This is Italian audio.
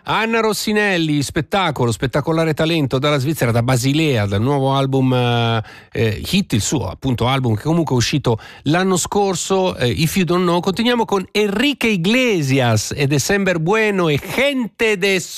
Anna Rossinelli, spettacolare talento dalla Svizzera, da Basilea, dal nuovo album Hit, il suo appunto album che comunque è uscito l'anno scorso, If You Don't Know. Continuiamo con Enrique Iglesias e December Bueno e Gente de